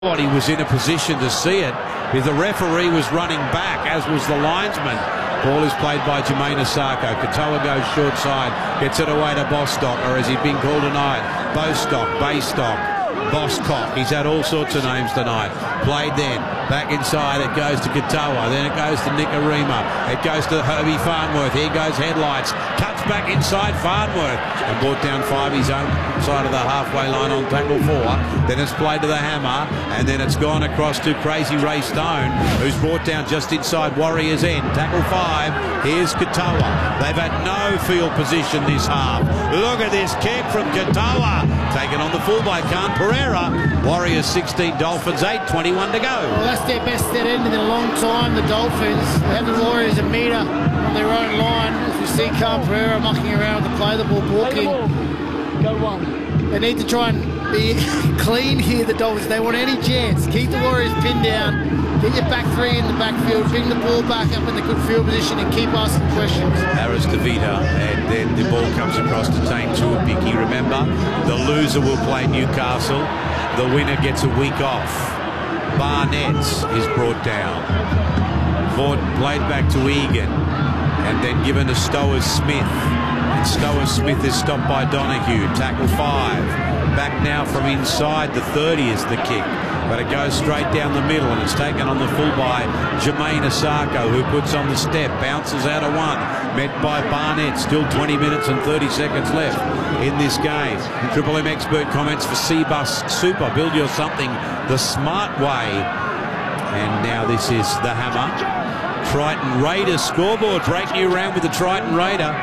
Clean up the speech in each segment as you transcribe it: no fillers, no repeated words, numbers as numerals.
He was in a position to see it. The referee was running back, as was the linesman. Ball is played by Jermaine Asako. Katoa goes short side, gets it away to Bostock, or as he's been called tonight, Bostock, Baystock, Boscock. He's had all sorts of names tonight. Played then, back inside, it goes to Katoa, then it goes to Nikorima, it goes to Herbie Farnworth. Here goes Headlights, cuts back inside Farnworth, and brought down 5 his own side of the halfway line on tackle 4. Then it's played to the Hammer, and then it's gone across to Crazy Ray Stone, who's brought down just inside Warriors End. Tackle 5, here's Katoa. They've had no field position this half. Look at this kick from Katoa, taken on the full by Khan Pereira. Warriors 16, Dolphins 8, 21 to go. Well, that's their best set end in a long time, the Dolphins. They have the Warriors a metre on their own line. As we see Khan Pereira mucking around to play the ball, walking. Go one. They need to try and be clean here, the Dolphins. They want any chance. Keep the Warriors pinned down. Get your back three in the backfield. Bring the ball back up in the good field position and keep asking questions. Harris DeVita, and then the ball comes across to Tane Tuapiki. Remember, the loser will play Newcastle. The winner gets a week off. Barnett is brought down. Vaught played back to Egan, and then given to Stowers Smith. And Stowers Smith is stopped by Donahue. Tackle 5. Back now from inside the 30 is the kick. But it goes straight down the middle, and it's taken on the full by Jermaine Asako, who puts on the step, bounces out of 1, met by Barnett. Still 20 minutes and 30 seconds left in this game. Triple M expert comments for Cbus Super. Build your something the smart way. And now this is the Hammer. Triton Raiders scoreboard. Break new round with the Triton Raider.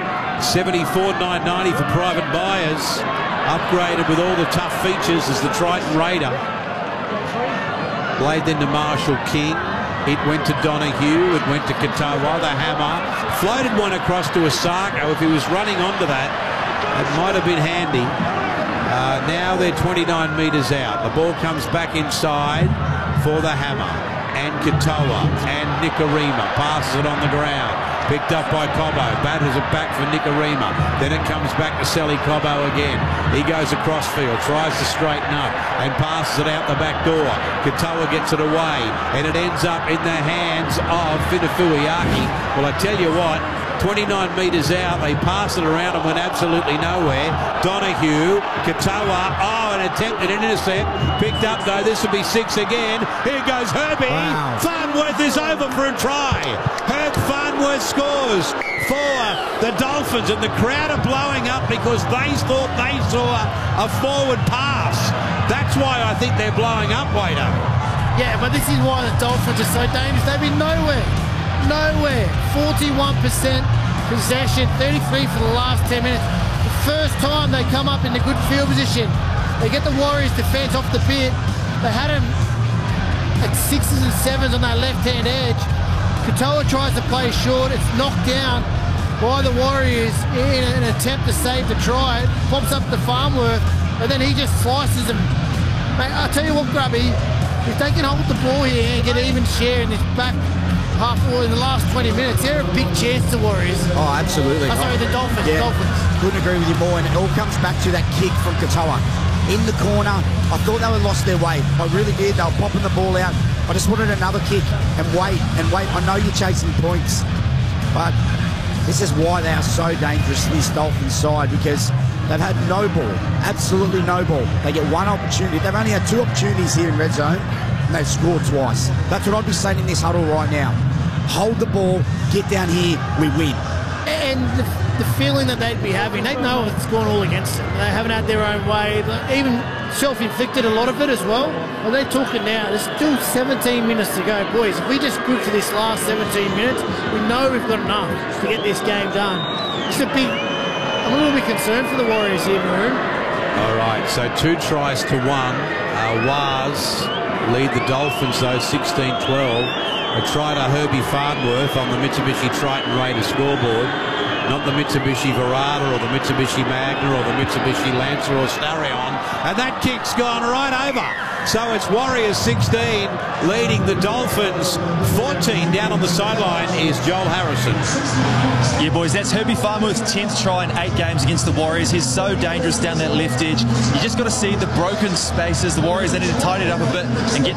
74,990 for private buyers. Upgraded with all the tough features as the Triton Raider. Played then to Marshall King. It went to Donahue. It went to Katoa. The Hammer floated one across to Asako. If he was running onto that, it might have been handy. Now they're 29 metres out. The ball comes back inside for the Hammer. And Katoa and Nikorima passes it on the ground. Picked up by Cobbo, batters it back for Nikorima. Then it comes back to Sally Cobbo again. He goes across field, tries to straighten up and passes it out the back door. Katoa gets it away and it ends up in the hands of Finafuiaki. Well, I tell you what, 29 metres out, they pass it around and went absolutely nowhere. Donahue, Katoa, an attempted intercept, picked up though, this will be 6 again. Here goes Herbie. Wow. Farnworth is over for a try. Herb Farnworth scores for the Dolphins, and the crowd are blowing up because they thought they saw a forward pass. That's why I think they're blowing up, Wader. Yeah, but this is why the Dolphins are so dangerous. They've been nowhere. 41% possession, 33 for the last 10 minutes. The first time they come up in the good field position, they get the Warriors defence off the bit. They had them at 6s and 7s on that left-hand edge. Katoa tries to play short. It's knocked down by the Warriors in an attempt to save the try. It pops up to Farnworth, and then he just slices them. Mate, I'll tell you what, Grubby, if they can hold the ball here and get even share in this back half or in the last 20 minutes, they're a big chance, the Warriors. Oh, absolutely. Oh, sorry, the Dolphins. Yeah, Dolphins. Couldn't agree with you more, and it all comes back to that kick from Katoa. In the corner, I thought they were lost their way. I really did. They were popping the ball out. I just wanted another kick and wait and wait. I know you're chasing points, but this is why they are so dangerous, this Dolphins side, because they've had no ball, absolutely no ball. They get one opportunity. They've only had 2 opportunities here in red zone, and they've scored twice. That's what I'd be saying in this huddle right now. Hold the ball, get down here, we win. And the feeling that they'd be having, they know it's gone all against them. They haven't had their own way, even self-inflicted a lot of it as well. But they're talking now, there's still 17 minutes to go. Boys, if we just group for this last 17 minutes, we know we've got enough to get this game done. I'm a little bit concerned for the Warriors here, Maroon. All right, so 2 tries to 1. Waz lead the Dolphins, though, 16-12. A try to Herbie Farnworth on the Mitsubishi Triton Raider scoreboard. Not the Mitsubishi Verada or the Mitsubishi Magna or the Mitsubishi Lancer or Starion. And that kick's gone right over. So it's Warriors 16 leading the Dolphins 14. Down on the sideline is Joel Harrison. Yeah, boys, that's Herbie Farmworth's 10th try in 8 games against the Warriors. He's so dangerous down that left edge. You just got to see the broken spaces. The Warriors, they need to tidy it up a bit and get